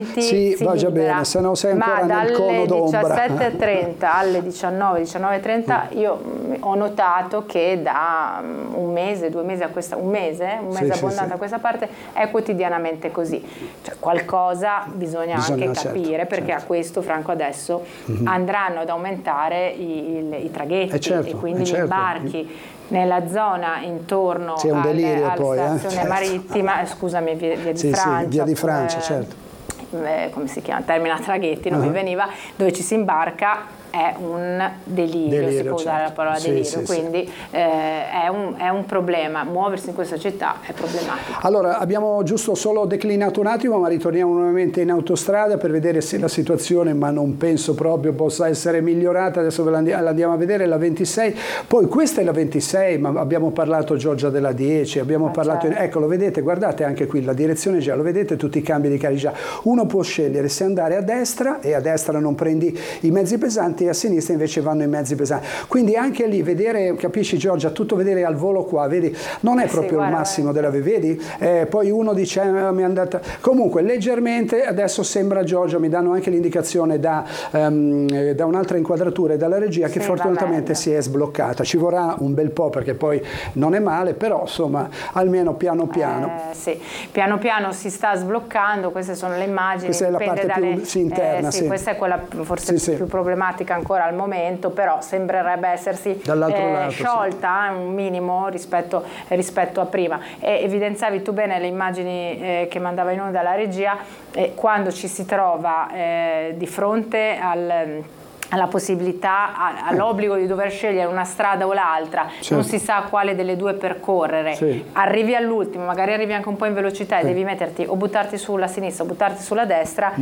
Sì, va già bene, se no sei ancora nel cono d'ombra. Ma dalle 17:30 alle 19:30 io ho notato che da un mese, 2 mesi un mese abbondante a questa parte è quotidianamente così. Cioè, qualcosa bisogna anche capire, perché a questo, Franco, adesso andranno ad aumentare i traghetti e quindi gli imbarchi nella zona intorno alla stazione marittima, scusami, via di Francia. Via di Francia, certo. Come si chiama? Termina Traghetti, non mi veniva, dove ci si imbarca. È un delirio, si può usare la parola delirio, quindi è un problema. Muoversi in questa città è problematico. Allora, abbiamo giusto solo declinato un attimo, ma ritorniamo nuovamente in autostrada per vedere se la situazione, ma non penso proprio possa essere migliorata. Adesso ve la andiamo a vedere, la 26. Poi questa è la 26, ma abbiamo parlato, Giorgia, della 10, abbiamo parlato... Certo. Ecco, lo vedete, guardate anche qui, la direzione già, lo vedete tutti i cambi di carreggiata. Uno può scegliere se andare a destra, e a destra non prendi i mezzi pesanti, e a sinistra invece vanno i mezzi pesanti. Quindi anche lì vedere, capisci, Giorgia, tutto vedere al volo qua, vedi, non è proprio il massimo della, vedi? Poi uno dice mi è andata, comunque leggermente, adesso sembra, Giorgia, mi danno anche l'indicazione da un'altra inquadratura e dalla regia che fortunatamente si è sbloccata. Ci vorrà un bel po' perché poi non è male, però insomma almeno piano piano. Sì, piano piano si sta sbloccando, queste sono le immagini. Questa è la parte più interna. Questa è quella forse più problematica ancora al momento, però sembrerebbe essersi sciolta un minimo rispetto a prima. E evidenziavi tu bene le immagini che mandava in onda la regia, quando ci si trova di fronte alla possibilità, all'obbligo di dover scegliere una strada o l'altra, non si sa quale delle due percorrere, arrivi all'ultimo, magari arrivi anche un po' in velocità e devi metterti o buttarti sulla sinistra o buttarti sulla destra,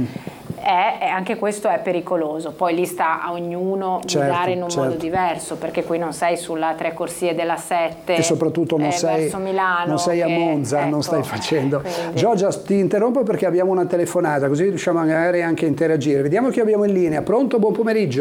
anche questo è pericoloso. Poi lì sta a ognuno guidare in un modo diverso, perché qui non sei sulla 3 corsie della 7 e soprattutto non sei verso Milano, non sei a Monza, non stai facendo. Quindi... Giorgia, ti interrompo perché abbiamo una telefonata, così riusciamo magari anche a interagire. Vediamo chi abbiamo in linea. Pronto? Buon pomeriggio.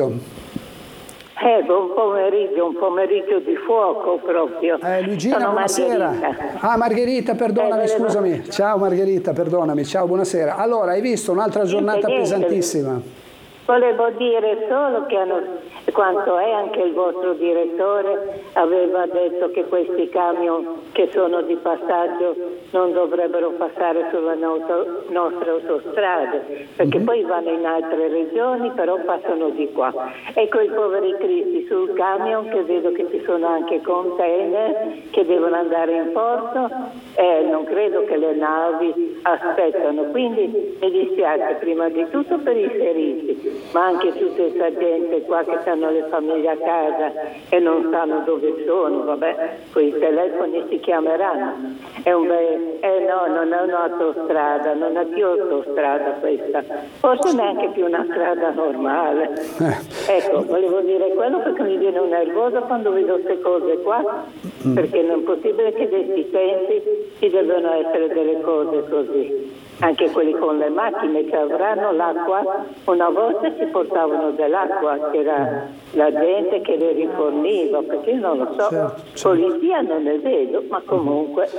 Buon pomeriggio, un pomeriggio di fuoco proprio. Luigina, sono buonasera. Margherita. Margherita, perdonami, scusami. Ciao Margherita, perdonami. Ciao, buonasera. Allora, hai visto un'altra giornata pesantissima? Volevo dire solo che quanto è anche il vostro direttore aveva detto che questi camion che sono di passaggio non dovrebbero passare sulle nostre autostrade, perché poi vanno in altre regioni, però passano di qua. E quei poveri cristi sul camion, che vedo che ci sono anche container che devono andare in porto, non credo che le navi aspettano, quindi mi dispiace prima di tutto per i feriti, ma anche tutta questa gente qua che hanno le famiglie a casa e non sanno dove sono, vabbè, con i telefoni si chiameranno. No, non è un'autostrada, non è più autostrada questa, forse neanche più una strada normale. Ecco, volevo dire quello perché mi viene un nervoso quando vedo queste cose qua, perché non è possibile che questi tempi ci devono essere delle cose così. Anche quelli con le macchine che avranno l'acqua, una volta ci portavano dell'acqua, c'era la gente che le riforniva, perché io non lo so, polizia non ne vedo, ma comunque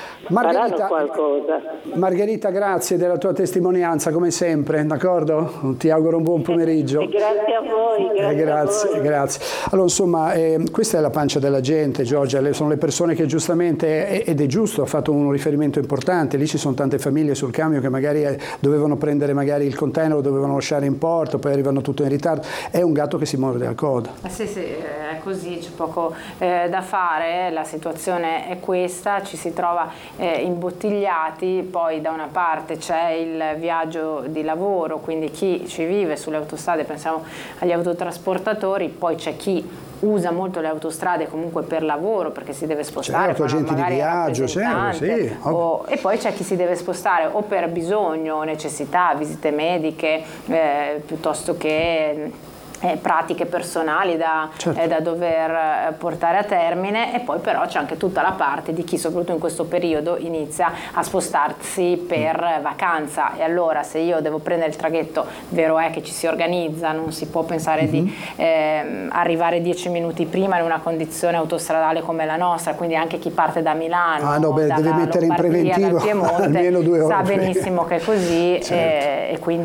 Margherita, grazie della tua testimonianza come sempre, d'accordo? Ti auguro un buon pomeriggio. E grazie a voi. Grazie. Allora insomma, questa è la pancia della gente, Giorgia, sono le persone che giustamente, ed è giusto, ha fatto un riferimento importante, lì ci sono tante famiglie sul camion che magari dovevano prendere magari il container, lo dovevano lasciare in porto, poi arrivano tutto in ritardo, è un gatto che si morde la coda. Sì, è così, c'è poco da fare, la situazione è questa, ci si trova imbottigliati, poi da una parte c'è il viaggio di lavoro, quindi chi ci vive sulle autostrade, pensiamo agli autotrasportatori, poi c'è chi usa molto le autostrade comunque per lavoro perché si deve spostare, agenti di viaggio, e poi c'è chi si deve spostare o per bisogno, necessità, visite mediche, piuttosto che pratiche personali da dover portare a termine, e poi però c'è anche tutta la parte di chi soprattutto in questo periodo inizia a spostarsi per vacanza, e allora se io devo prendere il traghetto, vero è che ci si organizza, non si può pensare di arrivare 10 minuti prima in una condizione autostradale come la nostra, quindi anche chi parte da Milano deve mettere in preventivo Piemonte, almeno 2 ore sa benissimo che è così, e quindi